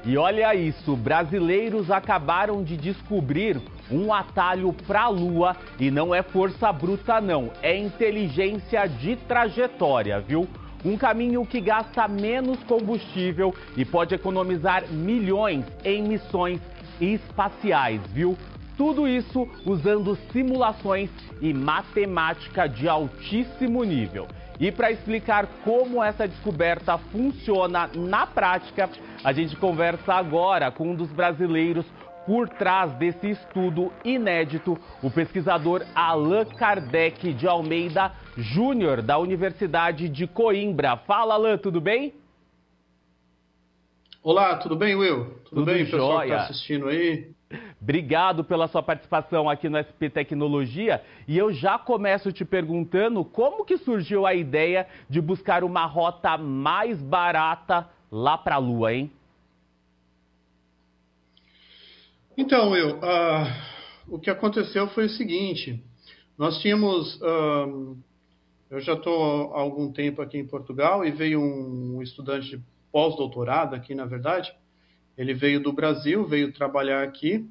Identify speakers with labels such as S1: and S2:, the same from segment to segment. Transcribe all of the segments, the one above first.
S1: E olha isso, brasileiros acabaram de descobrir um atalho para a Lua e não é força bruta não, é inteligência de trajetória, viu? Um caminho que gasta menos combustível e pode economizar milhões em missões espaciais, viu? Tudo isso usando simulações e matemática de altíssimo nível. E para explicar como essa descoberta funciona na prática, a gente conversa agora com um dos brasileiros por trás desse estudo inédito, o pesquisador Allan Kardec de Almeida Júnior, da Universidade de Coimbra. Fala, Allan, tudo bem?
S2: Olá, tudo bem, Will?
S1: Tudo
S2: bem,
S1: jóia.
S2: pessoal que está assistindo aí?
S1: Obrigado pela sua participação aqui no SP Tecnologia. E eu já começo te perguntando como que surgiu a ideia de buscar uma rota mais barata lá para a Lua, hein?
S2: Então, Will, o que aconteceu foi o seguinte. Nós tínhamos... eu já estou há algum tempo aqui em Portugal e veio um estudante de pós-doutorado aqui, na verdade. Ele veio do Brasil, veio trabalhar aqui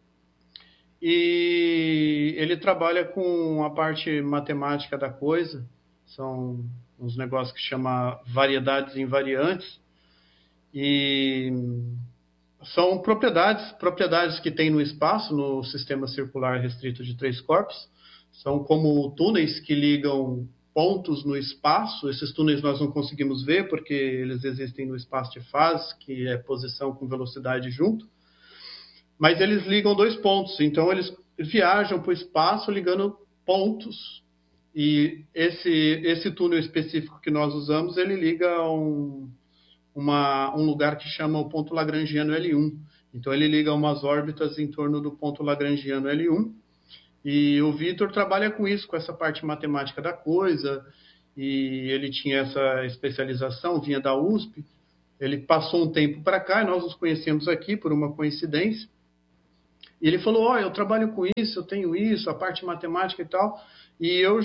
S2: e ele trabalha com a parte matemática da coisa. São uns negócios que chama variedades invariantes e são propriedades que tem no espaço, no sistema circular restrito de três corpos. São como túneis que ligam pontos no espaço. Esses túneis nós não conseguimos ver porque eles existem no espaço de fase, que é posição com velocidade junto. Mas eles ligam dois pontos, então eles viajam para o espaço ligando pontos. E esse túnel específico que nós usamos, ele liga um lugar que chama o ponto lagrangiano L1. Então ele liga umas órbitas em torno do ponto lagrangiano L1. E o Vitor trabalha com isso, com essa parte matemática da coisa, e ele tinha essa especialização, vinha da USP, ele passou um tempo para cá, e nós nos conhecemos aqui por uma coincidência, e ele falou, eu trabalho com isso, eu tenho isso, a parte matemática e tal, e eu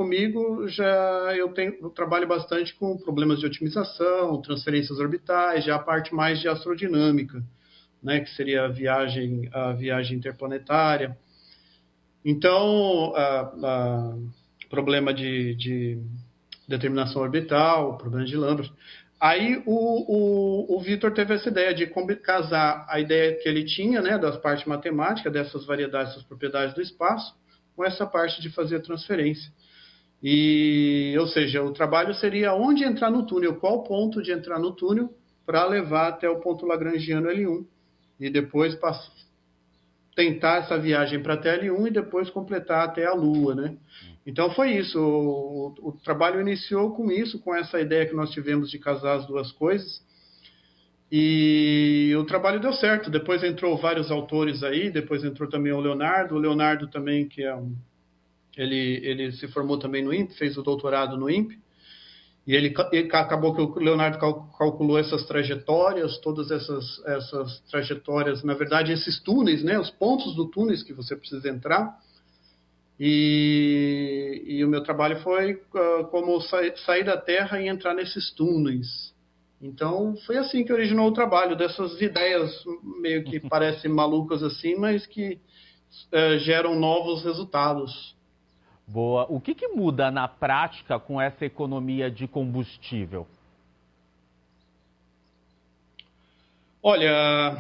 S2: trabalho bastante com problemas de otimização, transferências orbitais, já a parte mais de astrodinâmica, né, que seria a viagem interplanetária. Então, problema de determinação orbital, problema de Lambert. Aí o Vitor teve essa ideia de casar a ideia que ele tinha, né, das partes matemáticas, dessas variedades, dessas propriedades do espaço, com essa parte de fazer transferência. Ou seja, o trabalho seria onde entrar no túnel, qual ponto de entrar no túnel para levar até o ponto lagrangiano L1. E depois tentar essa viagem para a TL1 e depois completar até a Lua, né? Então foi isso, o trabalho iniciou com isso, com essa ideia que nós tivemos de casar as duas coisas, e o trabalho deu certo. Depois entrou vários autores aí, depois entrou também o Leonardo também, que ele se formou também no INPE, fez o doutorado no INPE, e ele acabou que o Leonardo calculou essas trajetórias, todas essas trajetórias, na verdade, esses túneis, né, os pontos do túneis que você precisa entrar. E o meu trabalho foi como sair da Terra e entrar nesses túneis. Então, foi assim que originou o trabalho, dessas ideias meio que parecem malucas assim, mas que geram novos resultados.
S1: Boa. O que muda na prática com essa economia de combustível?
S2: Olha,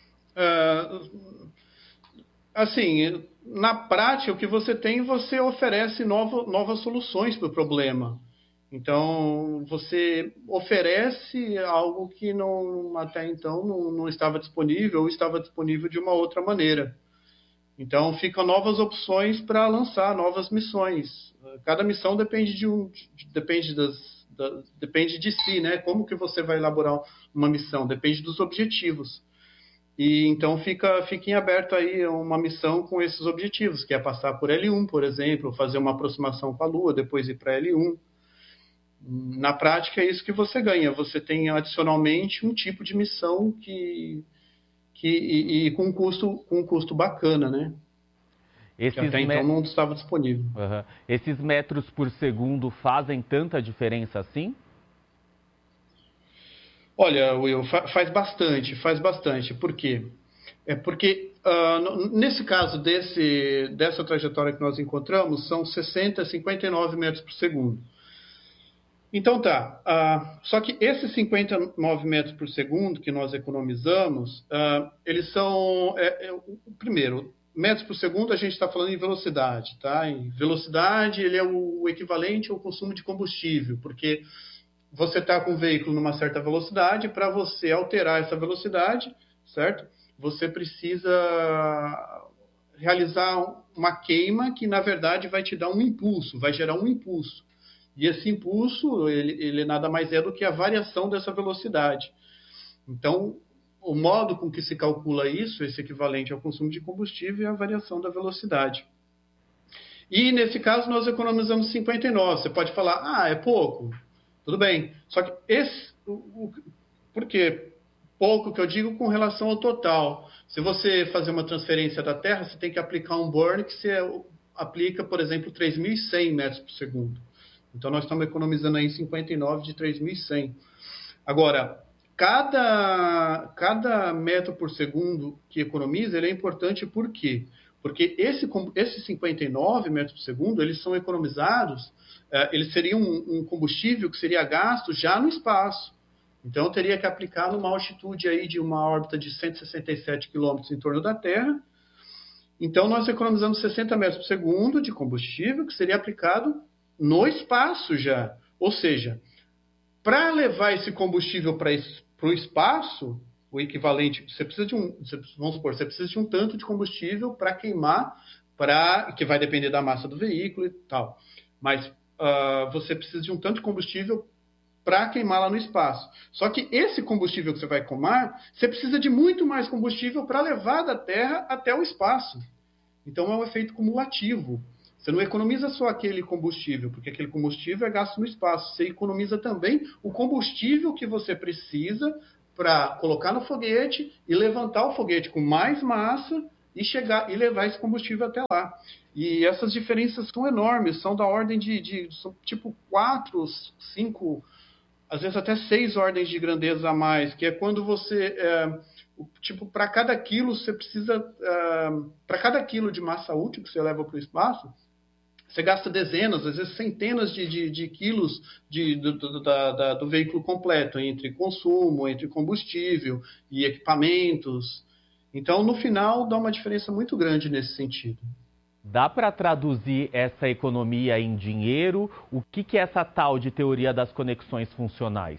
S2: assim, na prática, o que você tem, você oferece novas soluções para o problema. Então, você oferece algo que até então não estava disponível ou estava disponível de uma outra maneira. Então, ficam novas opções para lançar novas missões. Cada missão depende de si, né? Como que você vai elaborar uma missão? Depende dos objetivos. E então fica em aberto aí uma missão com esses objetivos, que é passar por L1, por exemplo, fazer uma aproximação com a Lua, depois ir para L1. Na prática é isso que você ganha. Você tem adicionalmente um tipo de missão com um custo bacana, né? Que até então não estava disponível.
S1: Uhum. Esses metros por segundo fazem tanta diferença assim?
S2: Olha, Will, faz bastante, faz bastante. Por quê? É porque, nesse caso dessa trajetória que nós encontramos, são 60, 59 metros por segundo. Então tá, só que esses 59 metros por segundo que nós economizamos, eles são, primeiro, metros por segundo a gente está falando em velocidade, tá? Em velocidade ele é o equivalente ao consumo de combustível, porque você está com o veículo numa certa velocidade, para você alterar essa velocidade, certo? Você precisa realizar uma queima que, na verdade, vai te dar um impulso, vai gerar um impulso. E esse impulso, ele nada mais é do que a variação dessa velocidade. Então, o modo com que se calcula isso, esse equivalente ao consumo de combustível, é a variação da velocidade. E, nesse caso, nós economizamos 59. Você pode falar, é pouco. Tudo bem. Só que por quê? Pouco que eu digo com relação ao total. Se você fazer uma transferência da Terra, você tem que aplicar um burn que você aplica, por exemplo, 3.100 metros por segundo. Então, nós estamos economizando aí 59 de 3.100. Agora, cada metro por segundo que economiza, ele é importante por quê? Porque esses 59 metros por segundo, eles são economizados, eles seriam um combustível que seria gasto já no espaço. Então, eu teria que aplicar numa altitude aí de uma órbita de 167 quilômetros em torno da Terra. Então, nós economizamos 60 metros por segundo de combustível que seria aplicado no espaço já. Ou seja, para levar esse combustível para o espaço, o equivalente, vamos supor, você precisa de um tanto de combustível para queimar, que vai depender da massa do veículo e tal. Mas você precisa de um tanto de combustível para queimar lá no espaço. Só que esse combustível que você vai queimar, você precisa de muito mais combustível para levar da Terra até o espaço. Então é um efeito cumulativo. Você não economiza só aquele combustível, porque aquele combustível é gasto no espaço. Você economiza também o combustível que você precisa para colocar no foguete e levantar o foguete com mais massa e chegar e levar esse combustível até lá. E essas diferenças são enormes, são da ordem são tipo 4, 5, às vezes até 6 ordens de grandeza a mais, que é quando você, para cada quilo, você precisa, para cada quilo de massa útil que você leva para o espaço, você gasta dezenas, às vezes centenas de quilos do veículo completo, entre consumo, entre combustível e equipamentos. Então, no final, dá uma diferença muito grande nesse sentido.
S1: Dá para traduzir essa economia em dinheiro? O que é essa tal de teoria das conexões funcionais?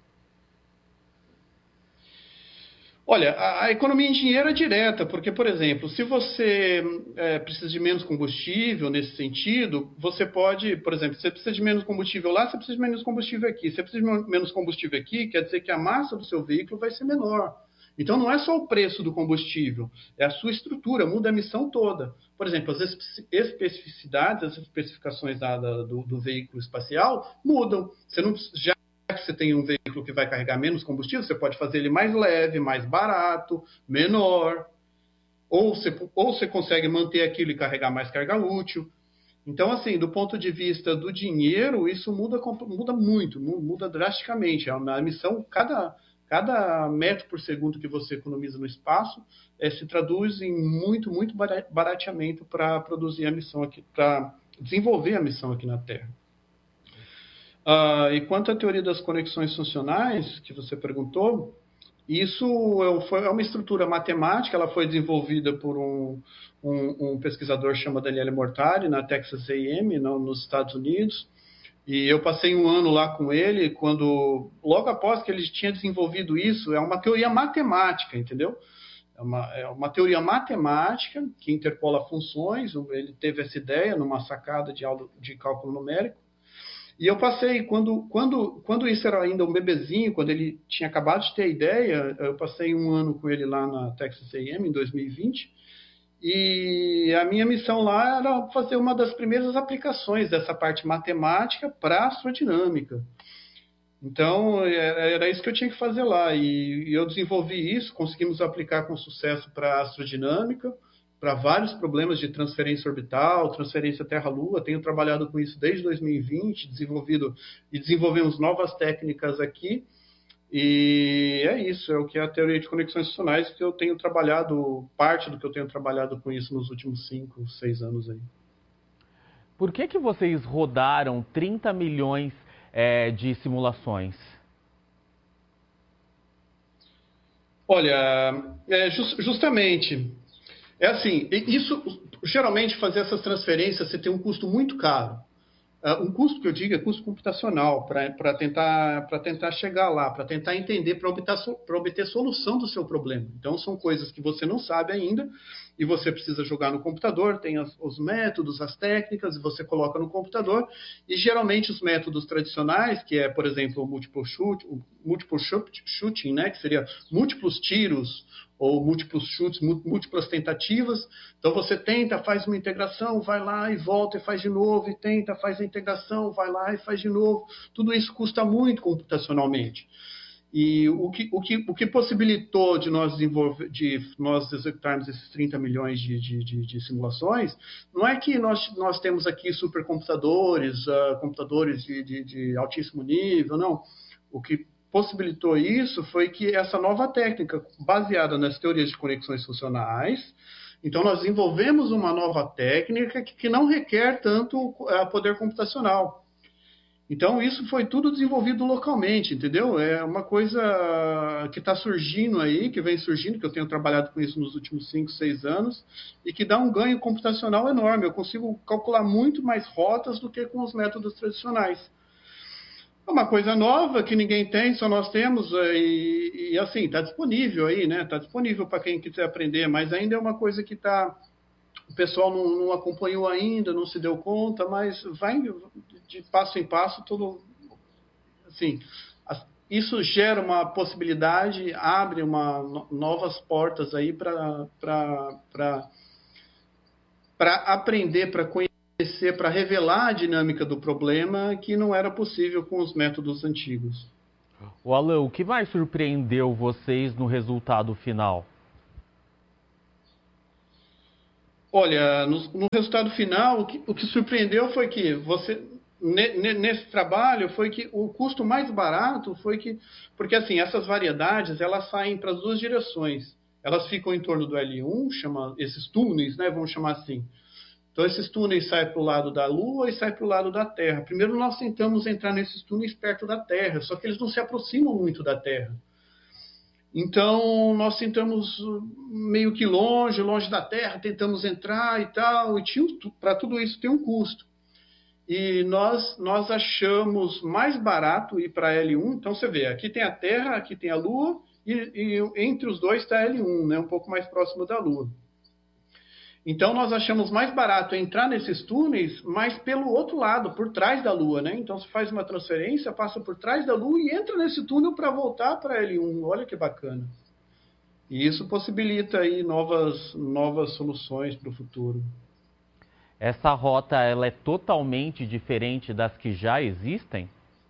S2: Olha, a economia em dinheiro é direta, porque, por exemplo, se você precisa de menos combustível nesse sentido, você pode, por exemplo, você precisa de menos combustível lá, você precisa de menos combustível aqui. Se você precisa de menos combustível aqui, quer dizer que a massa do seu veículo vai ser menor. Então, não é só o preço do combustível, é a sua estrutura, muda a emissão toda. Por exemplo, as especificidades, as especificações do veículo espacial mudam. Já que você tem um veículo que vai carregar menos combustível, você pode fazer ele mais leve, mais barato, menor. Ou você consegue manter aquilo e carregar mais carga útil. Então, assim, do ponto de vista do dinheiro, isso muda muito, muda drasticamente. A emissão, cada metro por segundo que você economiza no espaço se traduz em muito barateamento para produzir a missão aqui, para desenvolver a missão aqui na Terra. E quanto à teoria das conexões funcionais, que você perguntou, isso é uma estrutura matemática, ela foi desenvolvida por um pesquisador chamado Daniele Mortari, na Texas A&M, nos Estados Unidos, e eu passei um ano lá com ele, logo após que ele tinha desenvolvido isso, é uma teoria matemática, entendeu? É uma teoria matemática que interpola funções, ele teve essa ideia numa sacada de cálculo numérico, e eu passei, quando isso era ainda um bebezinho, quando ele tinha acabado de ter a ideia, eu passei um ano com ele lá na Texas A&M, em 2020, e a minha missão lá era fazer uma das primeiras aplicações dessa parte matemática para a astrodinâmica. Então, era isso que eu tinha que fazer lá, e eu desenvolvi isso, conseguimos aplicar com sucesso para a astrodinâmica, para vários problemas de transferência orbital, transferência Terra-Lua. Tenho trabalhado com isso desde 2020, desenvolvemos novas técnicas aqui E é isso, é o que é a teoria de conexões funcionais que eu tenho trabalhado, parte do que eu tenho trabalhado com isso nos últimos 5, 6 anos aí.
S1: Por que vocês rodaram 30 milhões de simulações?
S2: Olha, justamente, é assim, isso, geralmente fazer essas transferências você tem um custo muito caro. Um custo que eu digo é custo computacional, para tentar chegar lá, para tentar entender, para obter solução do seu problema. Então, são coisas que você não sabe ainda e você precisa jogar no computador, tem os métodos, as técnicas, e você coloca no computador. E, geralmente, os métodos tradicionais, que é, por exemplo, o multiple shooting, né, que seria múltiplos tiros, ou múltiplos chutes, múltiplas tentativas. Então você tenta, faz uma integração, vai lá e volta e faz de novo, e tenta, faz a integração, vai lá e faz de novo. Tudo isso custa muito computacionalmente. E o que possibilitou de nós executarmos esses 30 milhões de simulações, não é que nós temos aqui supercomputadores, computadores de altíssimo nível, não. O que possibilitou isso foi que essa nova técnica, baseada nas teorias de conexões funcionais, então nós desenvolvemos uma nova técnica que não requer tanto poder computacional. Então isso foi tudo desenvolvido localmente, entendeu? É uma coisa que está surgindo aí, que vem surgindo, que eu tenho trabalhado com isso nos últimos 5, 6 anos, e que dá um ganho computacional enorme. Eu consigo calcular muito mais rotas do que com os métodos tradicionais. É uma coisa nova que ninguém tem, só nós temos, e assim, está disponível aí, né? Está disponível para quem quiser aprender, mas ainda é uma coisa que o pessoal não acompanhou ainda, não se deu conta, mas vai de passo em passo, assim, isso gera uma possibilidade, abre novas portas aí para aprender, para conhecer, para revelar a dinâmica do problema que não era possível com os métodos antigos.
S1: Alan, o que mais surpreendeu vocês no resultado final?
S2: Olha, no resultado final, o que surpreendeu foi que nesse trabalho, foi que o custo mais barato foi que, porque assim, essas variedades, elas saem para as duas direções. Elas ficam em torno do L1, esses túneis, né, vamos chamar assim. Então, esses túneis saem para o lado da Lua e saem para o lado da Terra. Primeiro, nós tentamos entrar nesses túneis perto da Terra, só que eles não se aproximam muito da Terra. Então, nós tentamos meio que longe da Terra, tentamos entrar e tal, e para tudo isso tem um custo. E nós achamos mais barato ir para L1. Então, você vê, aqui tem a Terra, aqui tem a Lua, e entre os dois está L1, né, um pouco mais próximo da Lua. Então, nós achamos mais barato entrar nesses túneis, mas pelo outro lado, por trás da Lua, né? Então, você faz uma transferência, passa por trás da Lua e entra nesse túnel para voltar para L1. Olha que bacana. E isso possibilita aí novas soluções para o futuro.
S1: Essa rota, ela é totalmente diferente das que já existem?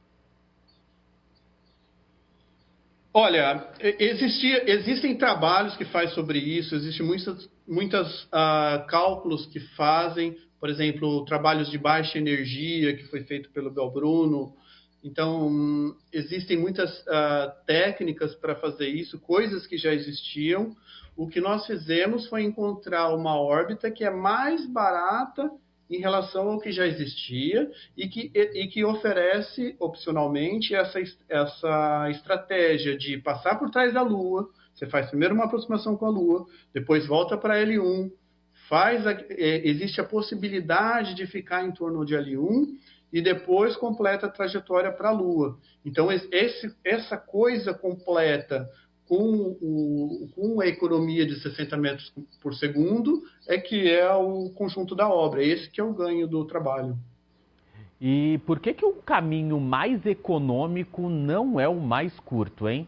S2: Olha, existem trabalhos que fazem sobre isso, existem muitos cálculos que fazem, por exemplo, trabalhos de baixa energia, que foi feito pelo Bel Bruno. Então, existem muitas técnicas para fazer isso, coisas que já existiam. O que nós fizemos foi encontrar uma órbita que é mais barata em relação ao que já existia e que oferece, opcionalmente, essa estratégia de passar por trás da Lua. Você faz primeiro uma aproximação com a Lua, depois volta para L1, existe a possibilidade de ficar em torno de L1 e depois completa a trajetória para a Lua. Então, essa coisa completa com a economia de 60 metros por segundo que é o conjunto da obra. Esse que é o ganho do trabalho.
S1: E por que o caminho mais econômico não é o mais curto, hein?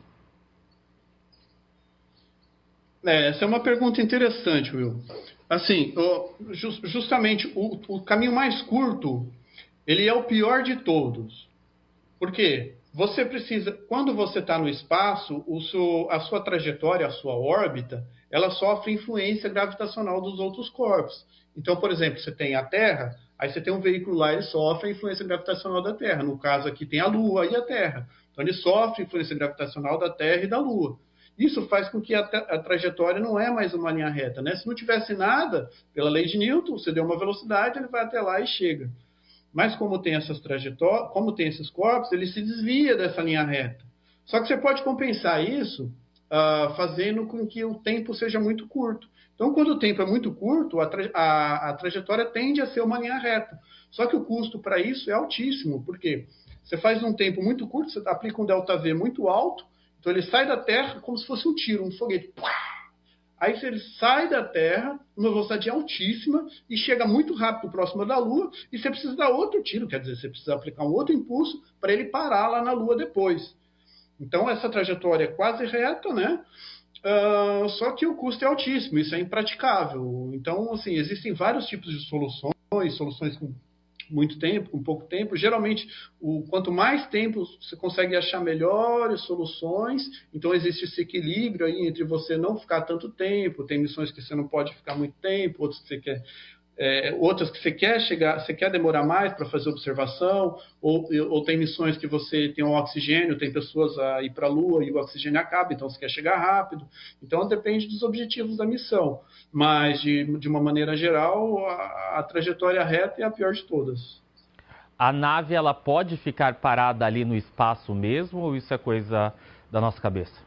S2: Essa é uma pergunta interessante, Will. Assim, justamente o caminho mais curto, ele é o pior de todos. Por quê? Você precisa, quando você está no espaço, a sua trajetória, a sua órbita, ela sofre influência gravitacional dos outros corpos. Então, por exemplo, você tem a Terra, aí você tem um veículo lá, ele sofre a influência gravitacional da Terra. No caso aqui tem a Lua e a Terra. Então ele sofre influência gravitacional da Terra e da Lua. Isso faz com que a trajetória não é mais uma linha reta, né? Se não tivesse nada, pela lei de Newton, você deu uma velocidade, ele vai até lá e chega. Mas como tem essas trajetórias, como tem esses corpos, ele se desvia dessa linha reta. Só que você pode compensar isso fazendo com que o tempo seja muito curto. Então, quando o tempo é muito curto, a trajetória tende a ser uma linha reta. Só que o custo para isso é altíssimo, porque você faz num tempo muito curto, você aplica um ΔV muito alto, então ele sai da Terra como se fosse um tiro, um foguete. Aí ele sai da Terra, numa velocidade altíssima, e chega muito rápido próximo da Lua, e você precisa dar outro tiro, quer dizer, você precisa aplicar um outro impulso para ele parar lá na Lua depois. Então, essa trajetória é quase reta, né? Só que o custo é altíssimo, isso é impraticável. Então, assim, existem vários tipos de soluções com muito tempo, com pouco tempo. Geralmente, quanto mais tempo você consegue achar melhores soluções, então existe esse equilíbrio aí entre você não ficar tanto tempo, tem missões que você não pode ficar muito tempo, outras que você quer... outras que você quer demorar mais para fazer observação, ou tem missões que você tem o oxigênio, tem pessoas a ir para a Lua e o oxigênio acaba, então você quer chegar rápido. Então depende dos objetivos da missão, mas de uma maneira geral, a trajetória reta é a pior de todas.
S1: A nave ela pode ficar parada ali no espaço mesmo, ou isso é coisa da nossa cabeça?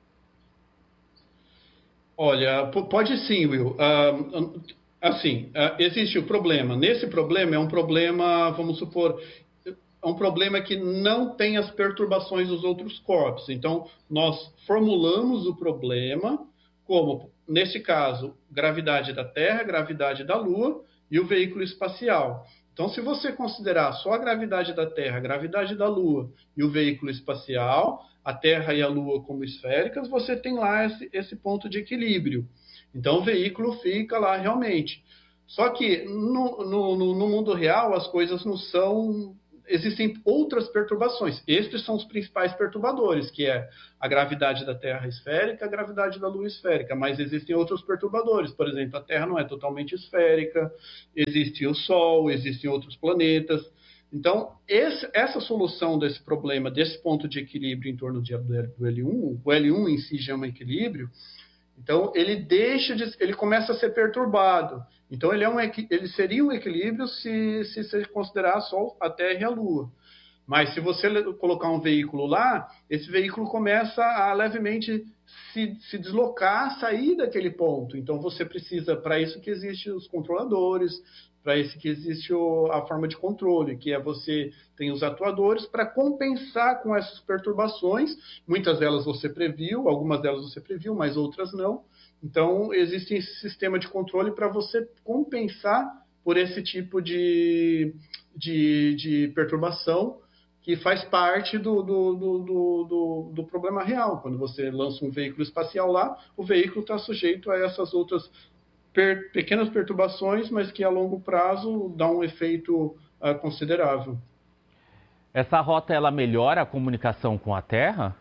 S2: Olha, pode sim, Will. Assim, existe o problema. Nesse problema é um problema, vamos supor, é um problema que não tem as perturbações dos outros corpos. Então, nós formulamos o problema como, nesse caso, gravidade da Terra, gravidade da Lua e o veículo espacial. Então, se você considerar só a gravidade da Terra, a gravidade da Lua e o veículo espacial, a Terra e a Lua como esféricas, você tem lá esse ponto de equilíbrio. Então, o veículo fica lá realmente. Só que no mundo real, as coisas não são... Existem outras perturbações. Estes são os principais perturbadores, que é a gravidade da Terra esférica, a gravidade da Lua esférica. Mas existem outros perturbadores. Por exemplo, a Terra não é totalmente esférica, existe o Sol, existem outros planetas. Então, essa solução desse problema, desse ponto de equilíbrio em torno do L1, o L1 em si já é um equilíbrio. Então, ele começa a ser perturbado. Então, ele seria um equilíbrio se você considerar só a Terra e a Lua. Mas se você colocar um veículo lá, esse veículo começa a levemente se deslocar, sair daquele ponto. Então, você precisa, para isso que existem os controladores, para isso que existe a forma de controle, que é você tem os atuadores para compensar com essas perturbações. Muitas delas você previu, algumas delas você previu, mas outras não. Então, existe esse sistema de controle para você compensar por esse tipo de perturbação que faz parte do problema real. Quando você lança um veículo espacial lá, o veículo está sujeito a essas outras pequenas perturbações, mas que a longo prazo dá um efeito considerável.
S1: Essa rota ela melhora a comunicação com a Terra?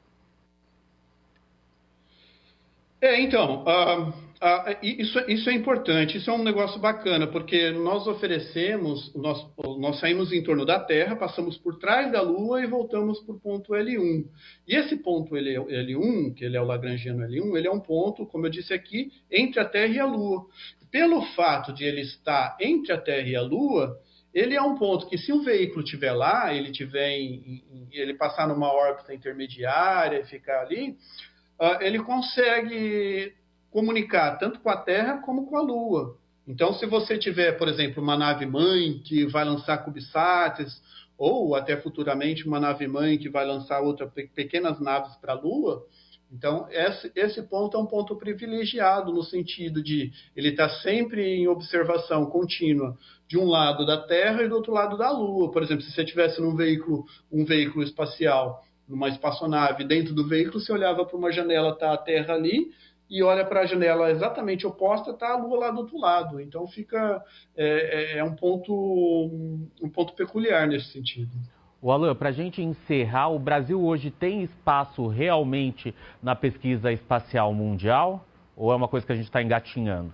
S2: Então, isso é importante, isso é um negócio bacana, porque nós oferecemos, nós saímos em torno da Terra, passamos por trás da Lua e voltamos para o ponto L1. E esse ponto L1, que ele é o lagrangiano L1, ele é um ponto, como eu disse aqui, entre a Terra e a Lua. Pelo fato de ele estar entre a Terra e a Lua, ele é um ponto que, se um veículo estiver lá, ele passar numa órbita intermediária e ficar ali, ele consegue comunicar tanto com a Terra como com a Lua. Então, se você tiver, por exemplo, uma nave-mãe que vai lançar CubeSats, ou até futuramente uma nave-mãe que vai lançar pequenas naves para a Lua, então esse ponto é um ponto privilegiado no sentido de ele estar sempre em observação contínua de um lado da Terra e do outro lado da Lua. Por exemplo, se você estivesse um veículo espacial, numa espaçonave, dentro do veículo, você olhava para uma janela, está a Terra ali, e olha para a janela exatamente oposta, está a Lua lá do outro lado. Então fica um ponto peculiar nesse sentido.
S1: O Alan, para a gente encerrar, o Brasil hoje tem espaço realmente na pesquisa espacial mundial? Ou é uma coisa que a gente está engatinhando?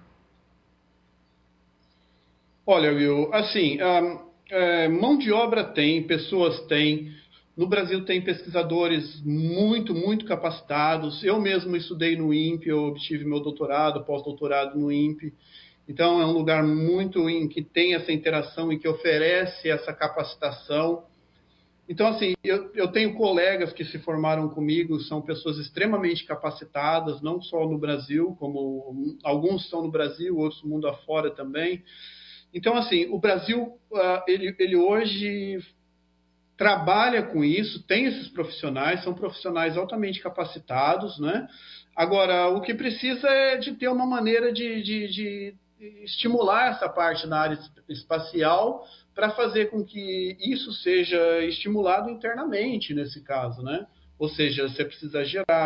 S2: Olha, Will, assim, mão de obra tem, pessoas têm. No Brasil tem pesquisadores muito capacitados. Eu mesmo estudei no INPE, eu obtive meu doutorado, pós-doutorado no INPE. Então, é um lugar muito em que tem essa interação e que oferece essa capacitação. Então, assim, eu tenho colegas que se formaram comigo, são pessoas extremamente capacitadas, não só no Brasil, como alguns estão no Brasil, outros no mundo afora também. Então, assim, o Brasil, ele hoje trabalha com isso, tem esses profissionais, são profissionais altamente capacitados, né? Agora, o que precisa é de ter uma maneira de estimular essa parte da área espacial para fazer com que isso seja estimulado internamente, nesse caso, né? Ou seja, você precisa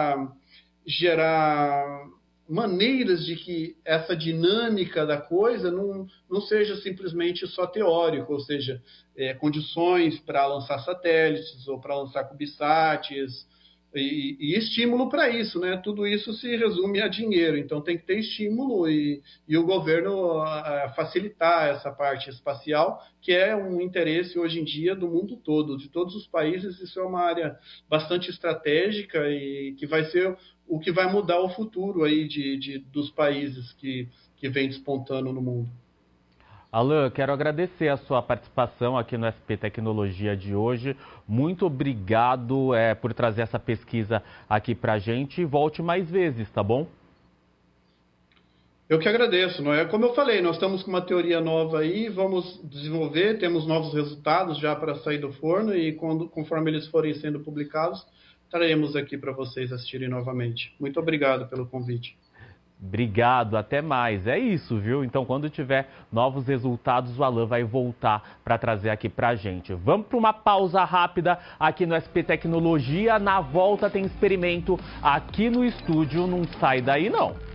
S2: gerar maneiras de que essa dinâmica da coisa não seja simplesmente só teórico, ou seja, condições para lançar satélites ou para lançar CubeSats e estímulo para isso, né? Tudo isso se resume a dinheiro, então tem que ter estímulo e o governo facilitar essa parte espacial, que é um interesse hoje em dia do mundo todo, de todos os países. Isso é uma área bastante estratégica e que vai ser o que vai mudar o futuro aí dos países que vem despontando no mundo.
S1: Alan, quero agradecer a sua participação aqui no SP Tecnologia de hoje. Muito obrigado por trazer essa pesquisa aqui para a gente. Volte mais vezes, tá bom?
S2: Eu que agradeço, não é? Como eu falei, nós estamos com uma teoria nova aí, vamos desenvolver, temos novos resultados já para sair do forno e conforme eles forem sendo publicados, estaremos aqui para vocês assistirem novamente. Muito obrigado pelo convite.
S1: Obrigado, até mais. É isso, viu? Então, quando tiver novos resultados, o Alan vai voltar para trazer aqui para a gente. Vamos para uma pausa rápida aqui no SP Tecnologia. Na volta tem experimento aqui no estúdio. Não sai daí, não.